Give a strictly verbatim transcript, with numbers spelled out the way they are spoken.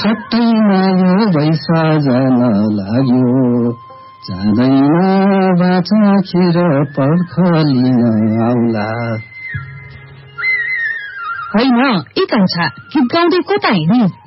छट्टैमा यो वैसा जान लाग्यो जाँदैन बाँचाखेर पर्खलिन आउला होइन ए कान्छा गीत गाउँदै कता हिँड्ने